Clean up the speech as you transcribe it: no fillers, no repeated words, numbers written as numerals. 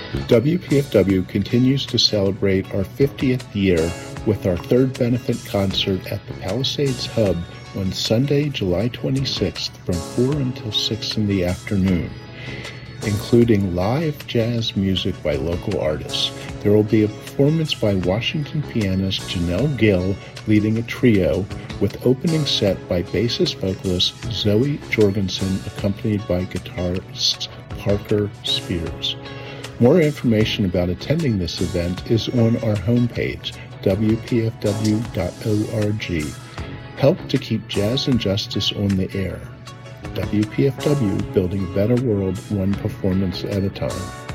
WPFW continues to celebrate our 50th year with our third benefit concert at the Palisades Hub on Sunday, July 26th from 4 until 6 in the afternoon, including live jazz music by local artists. There will be a performance by Washington pianist Janelle Gill leading a trio with opening set by bassist-vocalist Zoe Jorgensen accompanied by guitarist Parker Spears. More information about attending this event is on our homepage, wpfw.org. Help to keep jazz and justice on the air. WPFW, building a better world one performance at a time.